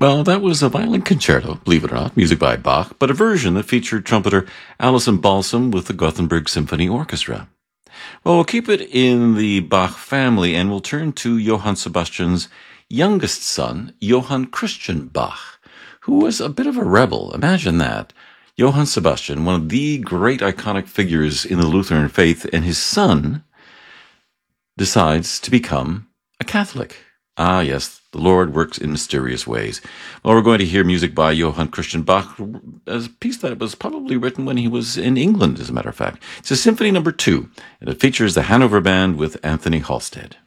Well, that was a violin concerto, believe it or not, music by Bach, but a version that featured trumpeter Alison Balsam with the Gothenburg Symphony Orchestra. Well, we'll keep it in the Bach family, and we'll turn to Johann Sebastian's youngest son, Johann Christian Bach, who was a bit of a rebel. Imagine that. Johann Sebastian, one of the great iconic figures in the Lutheran faith, and his son decides to become a Catholic. Ah, yes, the Lord works in mysterious ways. Well, we're going to hear music by Johann Christian Bach, a piece that was probably written when he was in England, as a matter of fact. It's a Symphony No. 2, and it features the Hanover Band with Anthony Halstead.